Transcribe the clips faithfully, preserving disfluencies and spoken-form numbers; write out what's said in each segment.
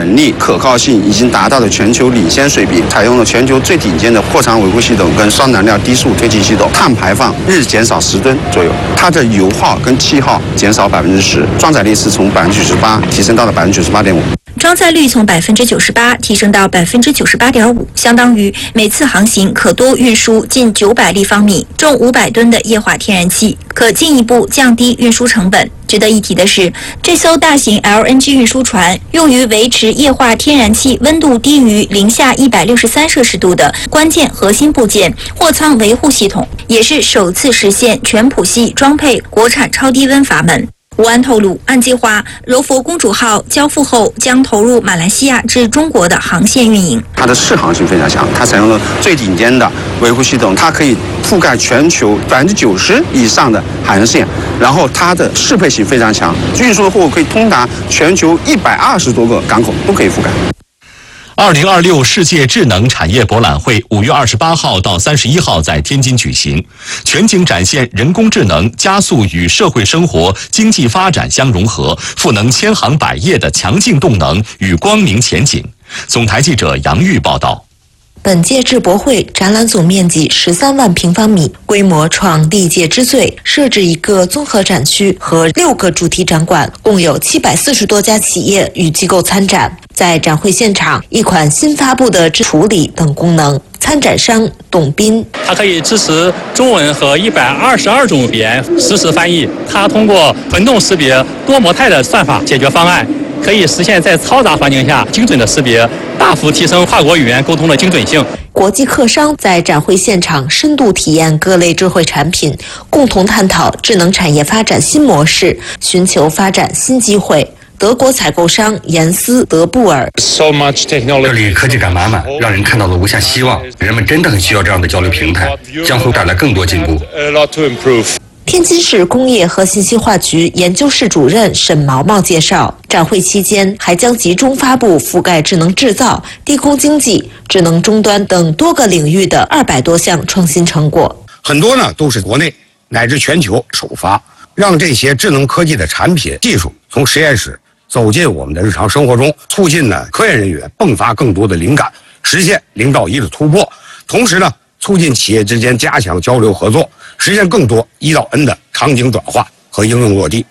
能力、可靠性已经达到了全球领先水平，采用了全球最顶尖的货舱维护系统跟双燃料低速推进系统，碳排放日减少十吨左右，它的油耗跟气耗减少百分之十，装载力是从百分之九十八提升到了百分之九十八点五。 装载率从百分之九十八提升到百分之九十八点五，相当于每次航行可多运输近九百立方米、重五百吨的液化天然气，可进一步降低运输成本。值得一提的是，这艘大型 L N G 运输船用于维持液化天然气温度低于零下一百六十三摄氏度的关键核心部件货舱维护系统，也是首次实现全谱系装配国产超低温阀门。吴安透露，按计划，柔佛公主号交付后将投入马来西亚至中国的航线运营。 它的适航性非常强，它采用了最顶尖的维护系统，它可以覆盖全球百分之九十以上的海岸线，然后它的适配性非常强，运输的货物可以通达全球一百二十多个港口都可以覆盖。 二零二六世界智能产业博览会五月二十八号到三十一号在天津举行，全景展现人工智能加速与社会生活、经济发展相融合，赋能千行百业的强劲动能与光明前景。总台记者杨玉报道。 本届智博会展览总面积十三万平方米，规模创历届之最，设置一个综合展区和六个主题展馆，共有七百四十多家企业与机构参展。在展会现场，一款新发布的智处理等功能。参展商董斌， 它可以支持中文和一百二十二种语言实时翻译。它通过混动识别、多模态的算法解决方案，可以实现在嘈杂环境下精准的识别，大幅提升跨国语言沟通的精准性。 国际客商在展会现场深度体验各类智慧产品，共同探讨智能产业发展新模式，寻求发展新机会。德国采购商严斯德布尔， 这里科技感满满，让人看到了无限希望。人们真的很需要这样的交流平台，将会带来更多进步。 天津市工业和信息化局研究室主任沈毛毛介绍，展会期间还将集中发布覆盖智能制造、低空经济、智能终端等多个领域的二百多项创新成果。 很多呢都是国内乃至全球首发，让这些智能科技的产品技术从实验室走进我们的日常生活中，促进呢科研人员迸发更多的灵感，实现零到一的突破。同时呢，促进企业之间加强交流合作，实现更多一到 N 的场景转化和应用落地。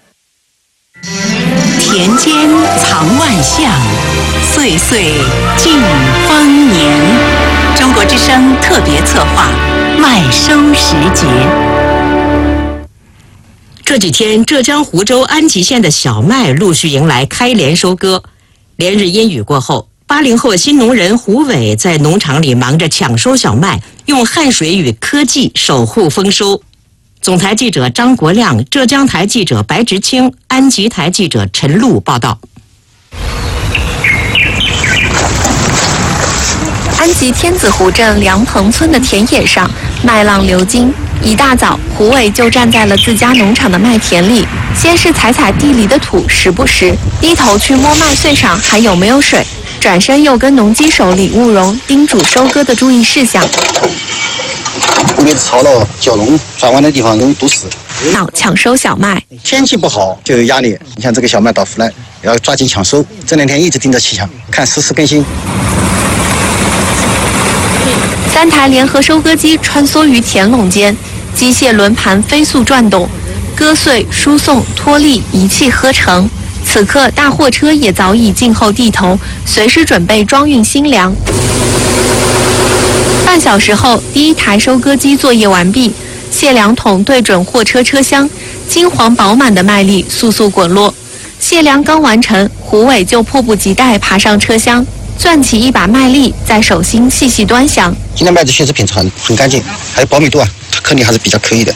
田间藏万象，岁岁尽丰年。中国之声特别策划，麦收时节。这几天，浙江湖州安吉县的小麦陆续迎来开镰收割。连日阴雨过后，八零后新农人胡伟在农场里忙着抢收小麦，用汗水与科技守护丰收。总台记者张国亮、浙江台记者白直清、安吉台记者陈露报道。 安吉天子湖镇梁棚村的田野上，麦浪流金。一大早，胡伟就站在了自家农场的麦田里，先是踩踩地里的土，时不时低头去摸麦穗上还有没有水，转身又跟农机手李务荣叮嘱收割的注意事项。 后面操劳蛟龙转弯的地方容易堵死。 闹抢收小麦， 天气不好就有压力。你像这个小麦到腐烂，要抓紧抢收。这两天一直盯着气象，看实时更新。 三台联合收割机穿梭于田垄间，机械轮盘飞速转动，割穗、输送、脱粒一气呵成。此刻，大货车也早已静候地头，随时准备装运新粮。半小时后，第一台收割机作业完毕，卸粮桶对准货车车厢，金黄饱满的麦粒簌簌滚落。卸粮刚完成，胡伟就迫不及待爬上车厢，攥起一把麦粒，在手心细细端详。 今天麦子确实品质很很干净，还有保密度啊，肯定还是比较可以的。